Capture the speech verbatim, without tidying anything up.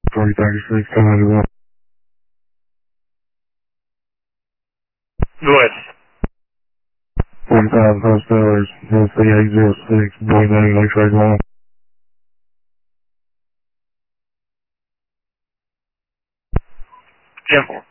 forty thirty-six, come on, go ahead. one thousand Post Sellers, L C eight zero six, Boy nine, Lakeside Mall. ten four.